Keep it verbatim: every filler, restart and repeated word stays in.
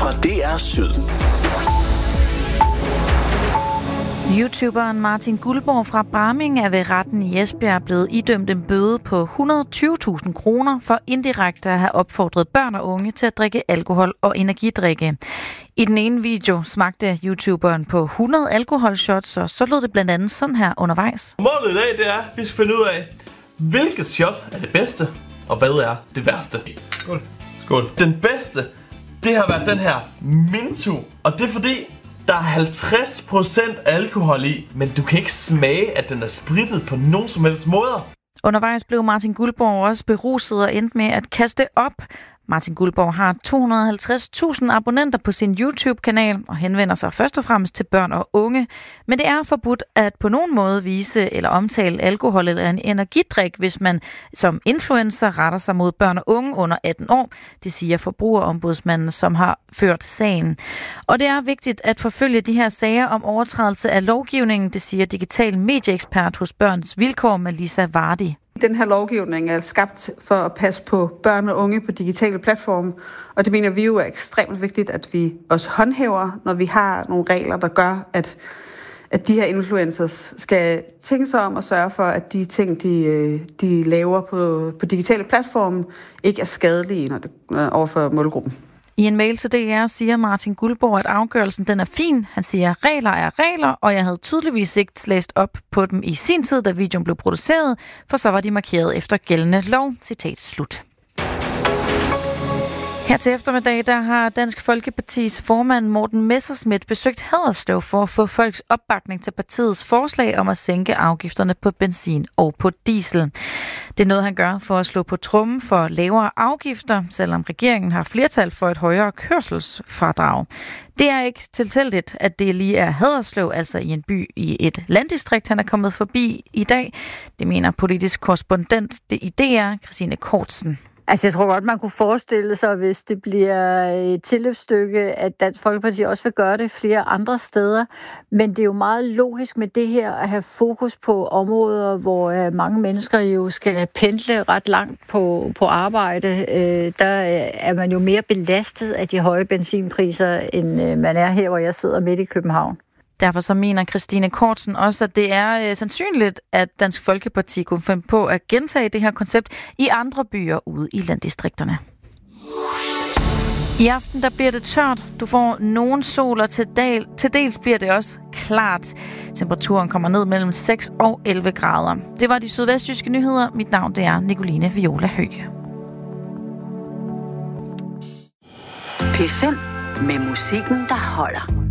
fra D R Syd. YouTuberen Martin Guldborg fra Bramming er ved retten i Esbjerg blevet idømt en bøde på et hundrede og tyve tusind kroner for indirekte at have opfordret børn og unge til at drikke alkohol og energidrikke. I den ene video smagte YouTuberen på hundrede alkoholshots, og så lød det blandt andet sådan her undervejs. Målet i dag, det er, at vi skal finde ud af, hvilket shot er det bedste, og hvad er det værste. Skål. Skål. Den bedste, det har været den her Mintu, og det er fordi, der er halvtreds procent alkohol i, men du kan ikke smage, at den er sprittet på nogen som helst måder. Undervejs blev Martin Guldborg også beruset og endte med at kaste op. Martin Guldborg har to hundrede og halvtreds tusind abonnenter på sin YouTube-kanal og henvender sig først og fremmest til børn og unge. Men det er forbudt at på nogen måde vise eller omtale alkohol eller en energidrik, hvis man som influencer retter sig mod børn og unge under atten år. Det siger Forbrugerombudsmanden, som har ført sagen. Og det er vigtigt at forfølge de her sager om overtrædelse af lovgivningen, det siger digital medieekspert hos Børns Vilkår, Melissa Vardi. Den her lovgivning er skabt for at passe på børn og unge på digitale platforme, og det mener vi jo er ekstremt vigtigt, at vi også håndhæver, når vi har nogle regler, der gør, at, at de her influencers skal tænke sig om og sørge for, at de ting, de, de laver på, på digitale platforme, ikke er skadelige når det, overfor målgruppen. I en mail til D R siger Martin Guldborg, at afgørelsen den er fin. Han siger, regler er regler, og jeg havde tydeligvis ikke læst op på dem i sin tid, da videoen blev produceret, for så var de markeret efter gældende lov. Citat slut. Her til eftermiddag, der har Dansk Folkepartis formand Morten Messerschmidt besøgt Haderslev for at få folks opbakning til partiets forslag om at sænke afgifterne på benzin og på diesel. Det er noget, han gør for at slå på trommen for lavere afgifter, selvom regeringen har flertal for et højere kørselsfradrag. Det er ikke tilfældigt, at det lige er Haderslev, altså i en by i et landdistrikt, han er kommet forbi i dag. Det mener politisk korrespondent i D R, Christine Kortsen. Altså, jeg tror godt, man kunne forestille sig, hvis det bliver et tilløbsstykke, at Dansk Folkeparti også vil gøre det flere andre steder. Men det er jo meget logisk med det her at have fokus på områder, hvor mange mennesker jo skal pendle ret langt på, på arbejde. Der er man jo mere belastet af de høje benzinpriser, end man er her, hvor jeg sidder midt i København. Derfor så mener Christine Kortsen også, at det er øh, sandsynligt, at Dansk Folkeparti kunne finde på at gentage det her koncept i andre byer ude i landdistrikterne. I aften der bliver det tørt. Du får nogen sol, og til, del, til dels bliver det også klart. Temperaturen kommer ned mellem seks og elleve grader. Det var de sydvestjyske nyheder. Mit navn det er Nicoline Viola Høgh. P fem med musikken, der holder.